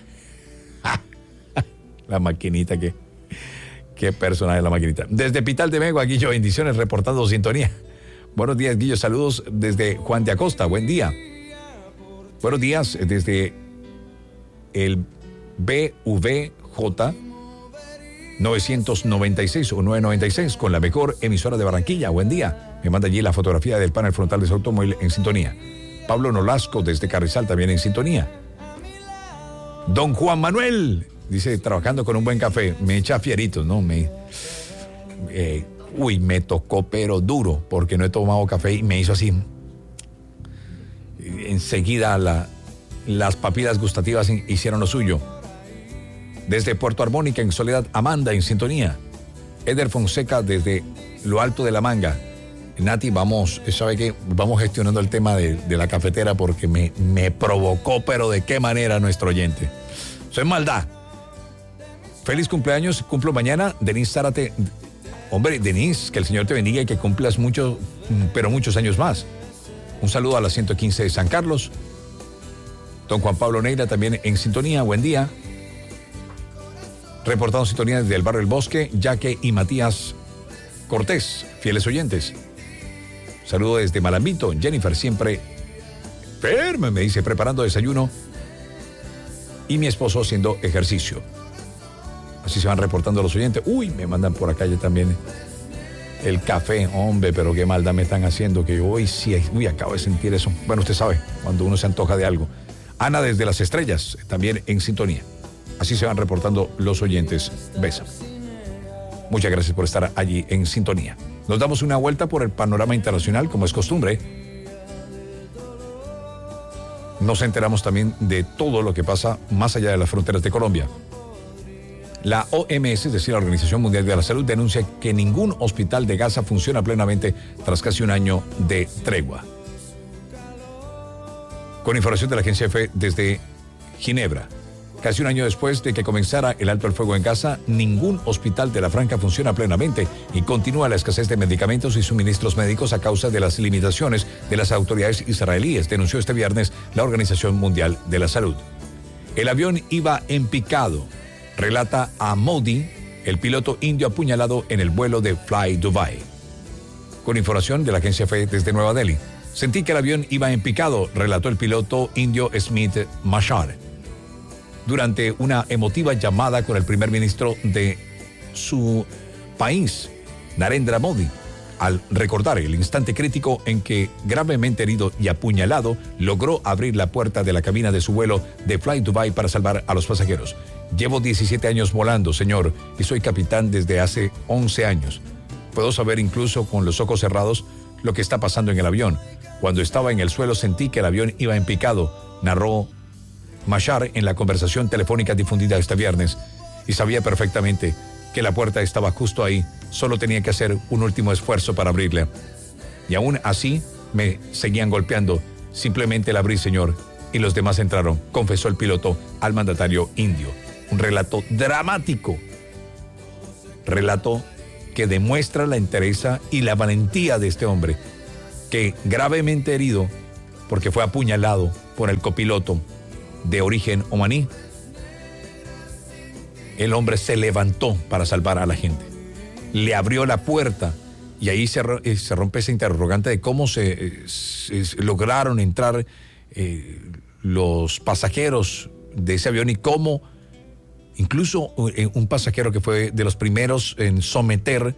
La maquinita, qué, qué personaje la maquinita. Desde Pital de Megua, Guillo, bendiciones, reportando sintonía. Buenos días, Guillo, saludos desde Juan de Acosta, buen día. Buenos días desde el B V J novecientos noventa y seis o novecientos noventa y seis con la mejor emisora de Barranquilla. Buen día. Me manda allí la fotografía del panel frontal de su automóvil en sintonía. Pablo Nolasco desde Carrizal también en sintonía. Don Juan Manuel dice, trabajando con un buen café. Me echa fieritos, ¿no? Me, eh, uy, me tocó pero duro porque no he tomado café y me hizo así. Enseguida la, las papilas gustativas hicieron lo suyo. Desde Puerto Armónica, en Soledad, Amanda en sintonía. Eder Fonseca desde lo alto de la Manga. Nati, vamos, ¿sabe qué? Vamos gestionando el tema de, de la cafetera porque me, me provocó, pero de qué manera, nuestro oyente. Eso es maldad. Feliz cumpleaños, cumplo mañana. Denise Zárate. Hombre, Denise, que el Señor te bendiga y que cumplas muchos, pero muchos años más. Un saludo a la ciento quince de San Carlos. Don Juan Pablo Neira también en sintonía. Buen día. Reportando sintonía desde el barrio El Bosque, Yaque y Matías Cortés, fieles oyentes. Saludo desde Malambito. Jennifer siempre firme, me dice, preparando desayuno. Y mi esposo haciendo ejercicio. Así se van reportando los oyentes. Uy, me mandan por acá ya también el café, hombre, pero qué maldad me están haciendo, que yo hoy sí, uy, acabo de sentir eso. Bueno, usted sabe, cuando uno se antoja de algo. Ana desde Las Estrellas, también en sintonía. Así se van reportando los oyentes. Besa. Muchas gracias por estar allí en sintonía. Nos damos una vuelta por el panorama internacional, como es costumbre. Nos enteramos también de todo lo que pasa más allá de las fronteras de Colombia. La O M S, es decir, la Organización Mundial de la Salud, denuncia que ningún hospital de Gaza funciona plenamente tras casi un año de tregua. Con información de la agencia F desde Ginebra. Casi un año después de que comenzara el alto el fuego en Gaza, ningún hospital de la Franja funciona plenamente y continúa la escasez de medicamentos y suministros médicos a causa de las limitaciones de las autoridades israelíes, denunció este viernes la Organización Mundial de la Salud. El avión iba en picado, relata a Modi, el piloto indio apuñalado en el vuelo de Fly Dubai. Con información de la agencia F desde Nueva Delhi. Sentí que el avión iba en picado, relató el piloto indio Smith Mashar, durante una emotiva llamada con el primer ministro de su país, Narendra Modi, al recordar el instante crítico en que, gravemente herido y apuñalado, logró abrir la puerta de la cabina de su vuelo de Fly Dubai para salvar a los pasajeros. Llevo diecisiete años volando, señor, y soy capitán desde hace once años. Puedo saber incluso con los ojos cerrados lo que está pasando en el avión. Cuando estaba en el suelo sentí que el avión iba en picado, narró Mashar en la conversación telefónica difundida este viernes, y sabía perfectamente que la puerta estaba justo ahí Solo tenía que hacer un último esfuerzo para abrirla. Y aún así me seguían golpeando. Simplemente la abrí, señor, y los demás entraron, confesó el piloto al mandatario indio. Un relato dramático. Relato que demuestra la entereza y la valentía de este hombre, que gravemente herido porque fue apuñalado por el copiloto de origen omaní, el hombre se levantó para salvar a la gente. Le abrió la puerta y ahí se, se rompe ese interrogante de cómo se, se, se lograron entrar eh, los pasajeros de ese avión y cómo incluso un pasajero que fue de los primeros en someter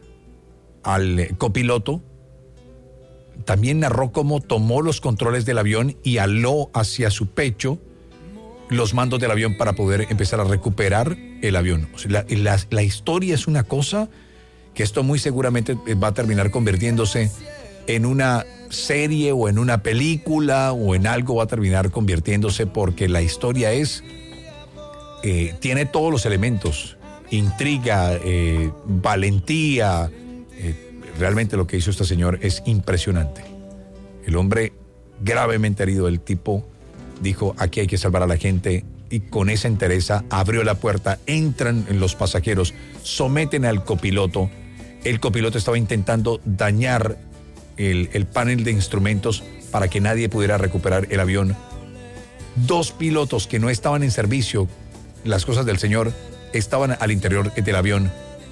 al copiloto también narró cómo tomó los controles del avión y aló hacia su pecho los mandos del avión para poder empezar a recuperar el avión. O sea, la, la, la historia es una cosa que esto muy seguramente va a terminar convirtiéndose en una serie o en una película o en algo va a terminar convirtiéndose, porque la historia es, eh, tiene todos los elementos, intriga, eh, valentía. Eh, realmente lo que hizo este señor es impresionante. El hombre gravemente herido, el tipo dijo, aquí hay que salvar a la gente, y con esa entereza abrió la puerta, entran los pasajeros, someten al copiloto. El copiloto estaba intentando dañar el, el panel de instrumentos para que nadie pudiera recuperar el avión. Dos pilotos que no estaban en servicio, las cosas del señor, estaban al interior del avión.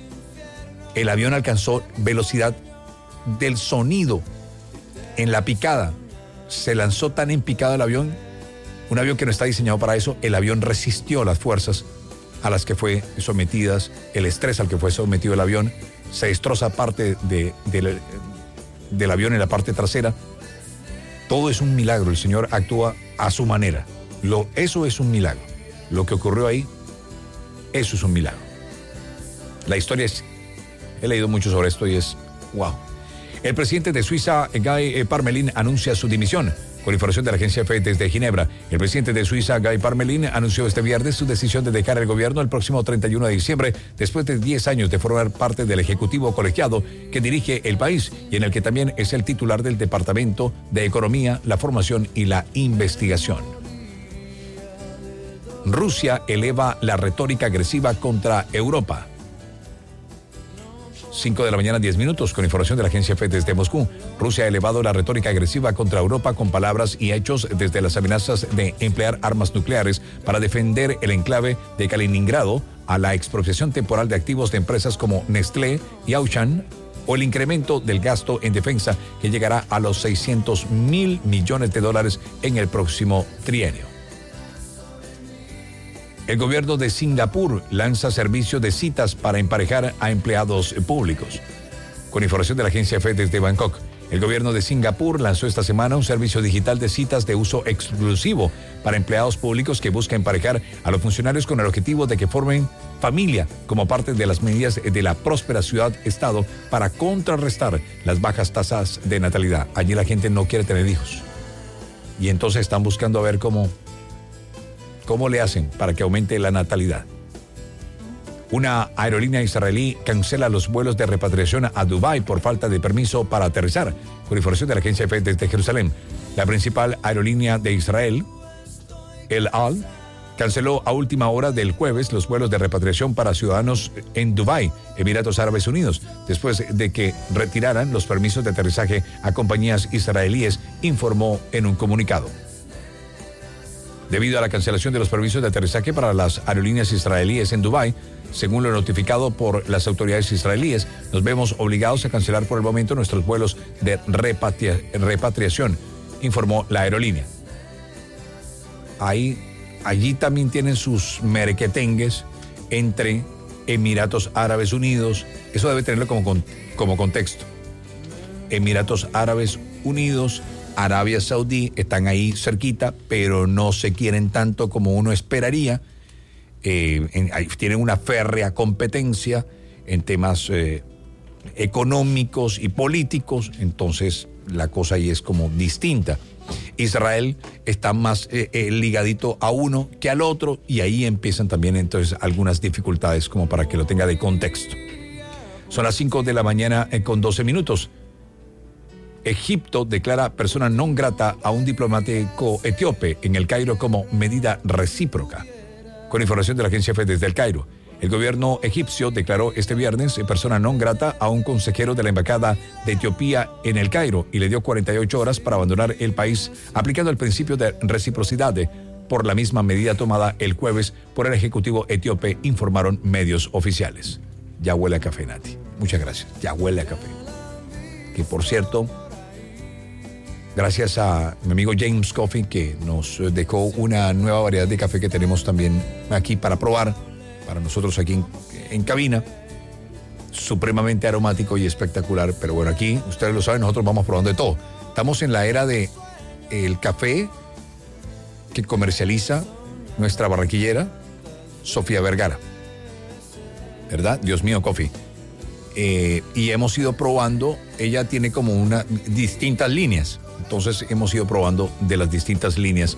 El avión alcanzó velocidad del sonido en la picada. Se lanzó tan en picada el avión, un avión que no está diseñado para eso. El avión resistió las fuerzas a las que fue sometidas, el estrés al que fue sometido el avión. Se destroza parte de, de, del avión en la parte trasera. Todo es un milagro. El señor actúa a su manera. Lo, eso es un milagro. Lo que ocurrió ahí, eso es un milagro. La historia es... He leído mucho sobre esto y es wow. El presidente de Suiza, Guy Parmelin, anuncia su dimisión. Con información de la agencia F desde Ginebra, el presidente de Suiza, Guy Parmelin, anunció este viernes su decisión de dejar el gobierno el próximo treinta y uno de diciembre, después de diez años de formar parte del ejecutivo colegiado que dirige el país y en el que también es el titular del Departamento de Economía, la Formación y la Investigación. Rusia eleva la retórica agresiva contra Europa. cinco de la mañana, diez minutos, con información de la agencia F desde Moscú. Rusia ha elevado la retórica agresiva contra Europa con palabras y hechos, desde las amenazas de emplear armas nucleares para defender el enclave de Kaliningrado a la expropiación temporal de activos de empresas como Nestlé y Auchan, o el incremento del gasto en defensa que llegará a los seiscientos mil millones de dólares en el próximo trienio. El gobierno de Singapur lanza servicio de citas para emparejar a empleados públicos. Con información de la agencia F desde Bangkok, el gobierno de Singapur lanzó esta semana un servicio digital de citas de uso exclusivo para empleados públicos que busca emparejar a los funcionarios con el objetivo de que formen familia como parte de las medidas de la próspera ciudad-estado para contrarrestar las bajas tasas de natalidad. Allí la gente no quiere tener hijos. Y entonces están buscando a ver cómo... ¿Cómo le hacen para que aumente la natalidad? Una aerolínea israelí cancela los vuelos de repatriación a Dubái por falta de permiso para aterrizar. Con información de la agencia F desde Jerusalén, la principal aerolínea de Israel, El Al, canceló a última hora del jueves los vuelos de repatriación para ciudadanos en Dubái, Emiratos Árabes Unidos, después de que retiraran los permisos de aterrizaje a compañías israelíes, informó en un comunicado. Debido a la cancelación de los permisos de aterrizaje para las aerolíneas israelíes en Dubái, según lo notificado por las autoridades israelíes, nos vemos obligados a cancelar por el momento nuestros vuelos de repatria- repatriación, informó la aerolínea. Ahí, allí también tienen sus merequetengues entre Emiratos Árabes Unidos. Eso debe tenerlo como, con, como contexto. Emiratos Árabes Unidos, Arabia Saudí, están ahí cerquita, pero no se quieren tanto como uno esperaría. Eh, en, tienen una férrea competencia en temas eh, económicos y políticos, entonces la cosa ahí es como distinta. Israel está más eh, eh, ligadito a uno que al otro, y ahí empiezan también entonces algunas dificultades, como para que lo tenga de contexto. Son las cinco de la mañana eh, con doce minutos. Egipto declara persona non grata a un diplomático etíope en el Cairo como medida recíproca. Con información de la agencia F desde el Cairo, el gobierno egipcio declaró este viernes persona non grata a un consejero de la embajada de Etiopía en el Cairo y le dio cuarenta y ocho horas para abandonar el país, aplicando el principio de reciprocidad por la misma medida tomada el jueves por el ejecutivo etíope, informaron medios oficiales. Ya huele a café, Nati. Muchas gracias. Ya huele a café. Que por cierto, gracias a mi amigo James Coffee, que nos dejó una nueva variedad de café que tenemos también aquí para probar, para nosotros aquí en, en cabina, supremamente aromático y espectacular. Pero bueno, aquí, ustedes lo saben, nosotros vamos probando de todo. Estamos en la era de el café que comercializa nuestra barranquillera, Sofía Vergara. ¿Verdad? Dios mío, Coffee. Eh, y hemos ido probando, ella tiene como una distintas líneas. Entonces hemos ido probando de las distintas líneas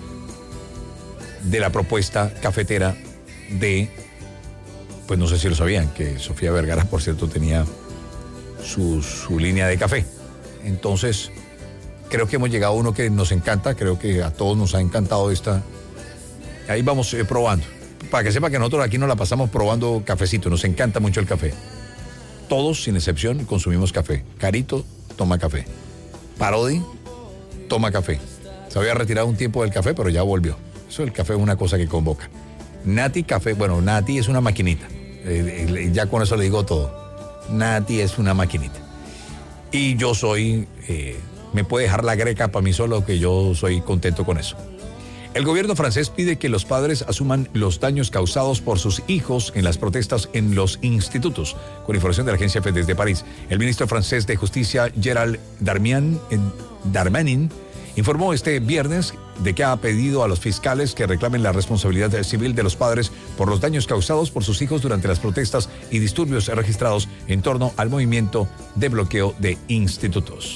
de la propuesta cafetera de, pues no sé si lo sabían, que Sofía Vergara, por cierto, tenía su, su línea de café. Entonces, creo que hemos llegado a uno que nos encanta, creo que a todos nos ha encantado esta. Ahí vamos eh, probando. Para que sepa que nosotros aquí nos la pasamos probando cafecito, nos encanta mucho el café. Todos, sin excepción, consumimos café. Carito toma café. Parodi toma café. Se había retirado un tiempo del café, pero ya volvió. Eso, el café es una cosa que convoca. Nati Café, bueno, Nati es una maquinita. Eh, ya con eso le digo todo. Nati es una maquinita. Y yo soy, eh, me puede dejar la greca para mí solo, que yo soy contento con eso. El gobierno francés pide que los padres asuman los daños causados por sus hijos en las protestas en los institutos. Con información de la agencia F desde París, el ministro francés de Justicia, Gérald Darmanin, Darmanin, informó este viernes de que ha pedido a los fiscales que reclamen la responsabilidad civil de los padres por los daños causados por sus hijos durante las protestas y disturbios registrados en torno al movimiento de bloqueo de institutos.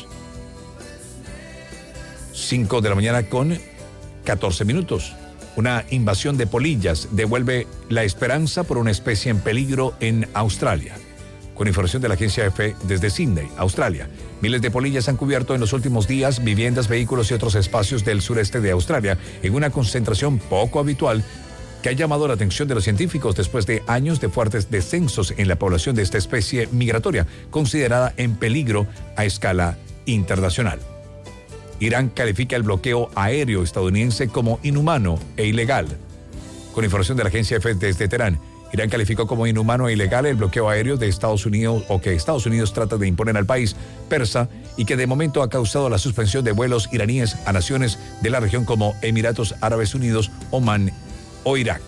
cinco de la mañana con catorce minutos. Una invasión de polillas devuelve la esperanza por una especie en peligro en Australia. Con información de la agencia F desde Sydney, Australia, miles de polillas han cubierto en los últimos días viviendas, vehículos y otros espacios del sureste de Australia en una concentración poco habitual que ha llamado la atención de los científicos después de años de fuertes descensos en la población de esta especie migratoria, considerada en peligro a escala internacional. Irán califica el bloqueo aéreo estadounidense como inhumano e ilegal. Con información de la agencia F desde Teherán, Irán calificó como inhumano e ilegal el bloqueo aéreo de Estados Unidos o que Estados Unidos trata de imponer al país persa y que de momento ha causado la suspensión de vuelos iraníes a naciones de la región como Emiratos Árabes Unidos, Omán o Irak.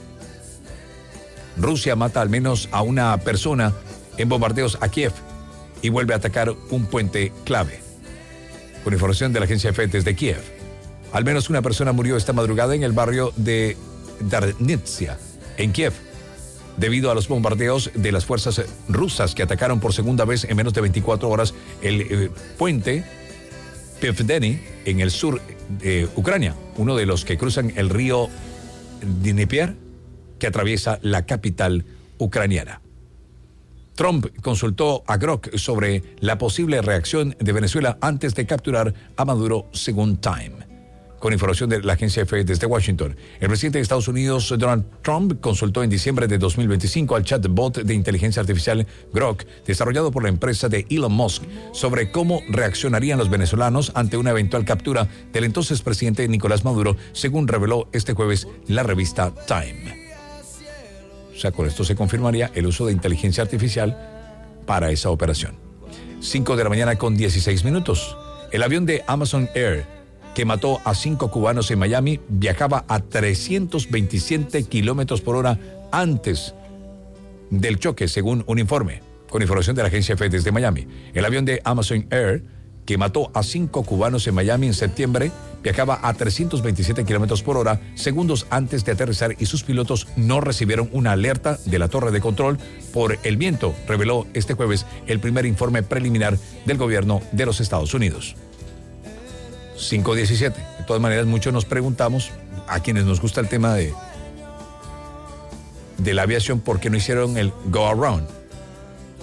Rusia mata al menos a una persona en bombardeos a Kiev y vuelve a atacar un puente clave. Con información de la agencia F desde Kiev, al menos una persona murió esta madrugada en el barrio de Darnitsia, en Kiev, debido a los bombardeos de las fuerzas rusas que atacaron por segunda vez en menos de veinticuatro horas el eh, puente Pevdeny en el sur de Ucrania, uno de los que cruzan el río Dnieper que atraviesa la capital ucraniana. Trump consultó a Grok sobre la posible reacción de Venezuela antes de capturar a Maduro, según Time. Con información de la agencia F desde Washington, el presidente de Estados Unidos, Donald Trump, consultó en diciembre de dos mil veinticinco al chatbot de inteligencia artificial Grok, desarrollado por la empresa de Elon Musk, sobre cómo reaccionarían los venezolanos ante una eventual captura del entonces presidente Nicolás Maduro, según reveló este jueves la revista Time. O sea, con esto se confirmaría el uso de inteligencia artificial para esa operación. cinco de la mañana con dieciséis minutos. El avión de Amazon Air, que mató a cinco cubanos en Miami, viajaba a trescientos veintisiete kilómetros por hora antes del choque, según un informe. Con información de la agencia F desde Miami. El avión de Amazon Air, que mató a cinco cubanos en Miami en septiembre, viajaba a trescientos veintisiete kilómetros por hora segundos antes de aterrizar y sus pilotos no recibieron una alerta de la torre de control por el viento, reveló este jueves el primer informe preliminar del gobierno de los Estados Unidos. cinco diecisiete. De todas maneras, muchos nos preguntamos, a quienes nos gusta el tema de, de la aviación, ¿por qué no hicieron el go around?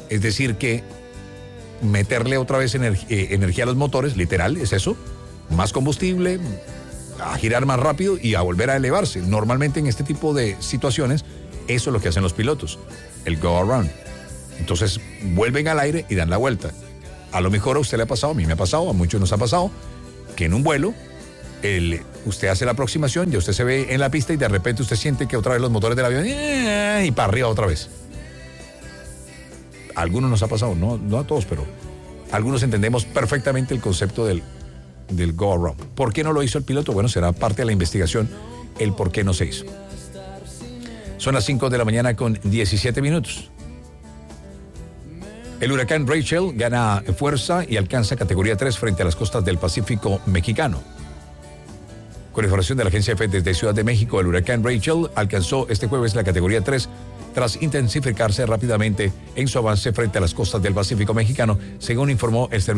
Es decir que meterle otra vez ener- eh, energía a los motores, literal, es eso, más combustible, a girar más rápido y a volver a elevarse. Normalmente en este tipo de situaciones, eso es lo que hacen los pilotos, el go around. Entonces vuelven al aire y dan la vuelta. A lo mejor a usted le ha pasado, a mí me ha pasado, a muchos nos ha pasado, que en un vuelo, el, usted hace la aproximación, ya usted se ve en la pista y de repente usted siente que otra vez los motores del avión y para arriba otra vez. A algunos nos ha pasado, no, no a todos, pero algunos entendemos perfectamente el concepto del, del go around. ¿Por qué no lo hizo el piloto? Bueno, será parte de la investigación el por qué no se hizo. Son las cinco de la mañana con diecisiete minutos. El huracán Rachel gana fuerza y alcanza categoría tres frente a las costas del Pacífico mexicano. Con información de la agencia F desde Ciudad de México, el huracán Rachel alcanzó este jueves la categoría tres tras intensificarse rápidamente en su avance frente a las costas del Pacífico mexicano, según informó el servicio